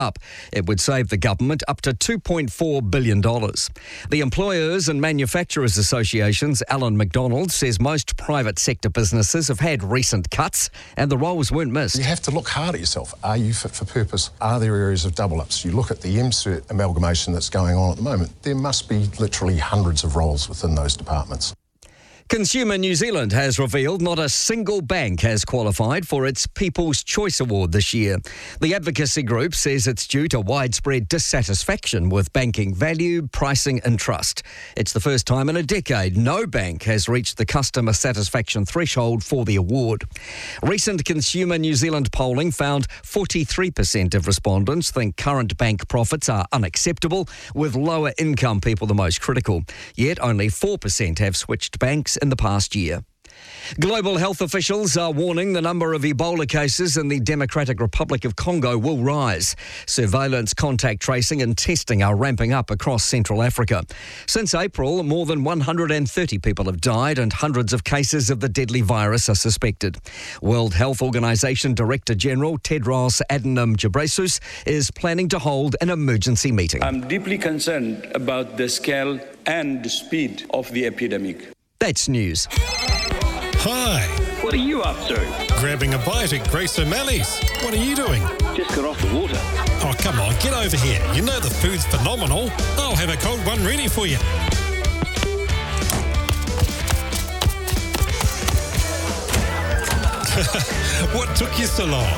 up. It would save the government up to $2.4 billion. The Employers and Manufacturers Association's Alan McDonald says most private sector businesses have had recent cuts and the roles weren't missed. You have to look hard at yourself. Are you fit for purpose? Are there areas of double-ups? You look at the MCERT amalgamation that's going on at the moment. There must be literally hundreds of roles within those departments. Consumer New Zealand has revealed not a single bank has qualified for its People's Choice Award this year. The advocacy group says it's due to widespread dissatisfaction with banking value, pricing and trust. It's the first time in a decade no bank has reached the customer satisfaction threshold for the award. Recent Consumer New Zealand polling found 43% of respondents think current bank profits are unacceptable, with lower income people the most critical. Yet only 4% have switched banks in the past year. Global health officials are warning the number of Ebola cases in the Democratic Republic of Congo will rise. Surveillance, contact tracing and testing are ramping up across Central Africa. Since April, more than 130 people have died and hundreds of cases of the deadly virus are suspected. World Health Organization Director General Tedros Adhanom Ghebreyesus is planning to hold an emergency meeting. I'm deeply concerned about the scale and the speed of the epidemic. That's news. Hi. What are you up to? Grabbing a bite at Grace O'Malley's. What are you doing? Just got off the water. Oh, come on, get over here. You know the food's phenomenal. I'll have a cold one ready for you. What took you so long?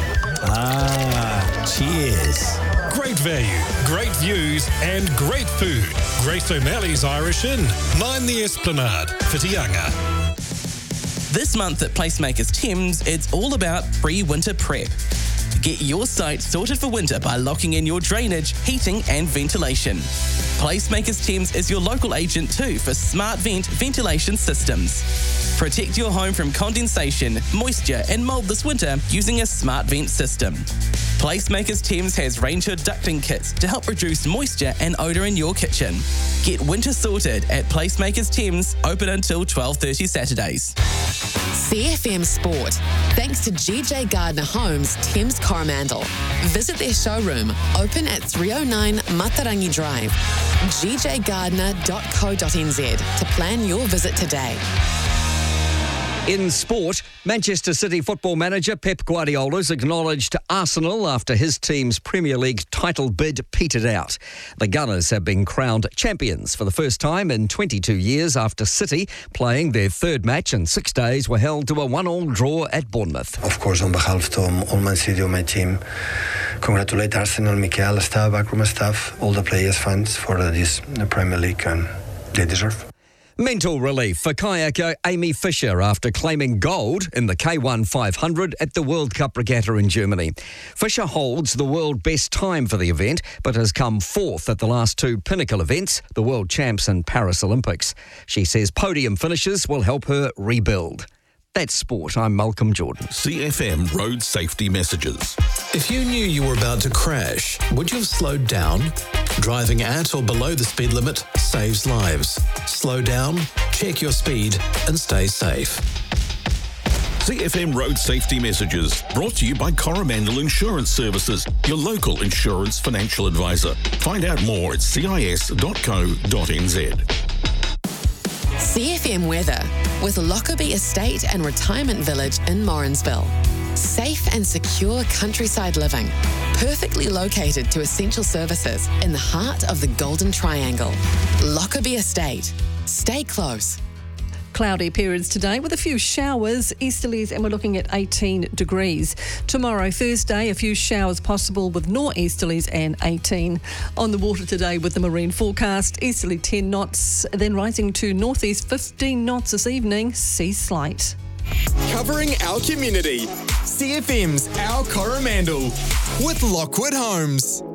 Cheers. Great value, great views and great food. Grace O'Malley's Irish Inn, 9 the Esplanade, Whitianga. This month at Placemakers Thames, it's all about pre-winter prep. Get your site sorted for winter by locking in your drainage, heating and ventilation. Placemakers Thames is your local agent too for smart ventilation systems. Protect your home from condensation, moisture and mould this winter using a smart vent system. Placemakers Thames has Ranger ducting kits to help reduce moisture and odour in your kitchen. Get winter sorted at Placemakers Thames, open until 12:30 Saturdays. CFM Sport, thanks to GJ Gardner Homes, Thames Coromandel. Visit their showroom, open at 309 Matarangi Drive, gjgardner.co.nz to plan your visit today. In sport, Manchester City football manager Pep Guardiola's acknowledged Arsenal after his team's Premier League title bid petered out. The Gunners have been crowned champions for the first time in 22 years after City, playing their third match in 6 days, were held to a 1-1 draw at Bournemouth. Of course, on behalf of all Man City, my team, congratulate Arsenal, Mikel, staff, backroom staff, all the players, fans for this Premier League, and they deserve. Mental relief for kayaker Amy Fisher after claiming gold in the K1 500 at the World Cup Regatta in Germany. Fisher holds the world best time for the event, but has come fourth at the last two pinnacle events, the World Champs and Paris Olympics. She says podium finishes will help her rebuild. That's sport. I'm Malcolm Jordan. CFM Road Safety Messages. If you knew you were about to crash, would you have slowed down? Driving at or below the speed limit saves lives. Slow down, check your speed, and stay safe. CFM Road Safety Messages, brought to you by Coromandel Insurance Services, your local insurance financial advisor. Find out more at cis.co.nz. CFM weather with Lockerbie Estate and Retirement Village in Morrinsville. Safe and secure countryside living, perfectly located to essential services in the heart of the Golden Triangle. Lockerbie Estate. Stay close. Cloudy periods today with a few showers, easterlies, and we're looking at 18 degrees. Tomorrow, Thursday, a few showers possible with northeasterlies and 18. On the water today with the marine forecast, easterly 10 knots, then rising to northeast 15 knots this evening, sea slight. Covering our community, CFM's Our Coromandel with Lockwood Homes.